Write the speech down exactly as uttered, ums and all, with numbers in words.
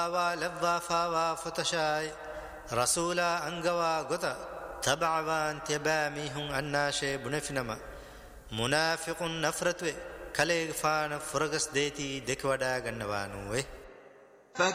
لوا فاوا فتشاي رسولا أنجوا غتا تبعوان تبامي هم الناشي بنفنما منافق نفرتوي كليغ فان فرغس ديتي دكودا غنوانوه